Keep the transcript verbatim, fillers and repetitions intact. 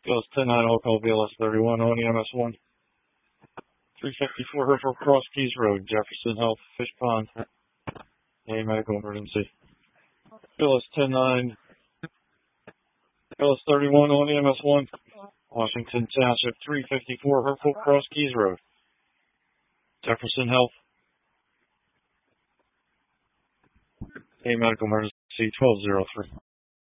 Goes ten nine, I'll call B L S thirty-one on E M S one. three fifty-four Hereford Cross Keys Road, Jefferson Health, Fish Pond. A medical emergency. B L S ten nine, B L S thirty-one on E M S one. Washington Township, three fifty-four Hereford Cross Keys Road, Jefferson Health. A medical emergency, twelve oh three.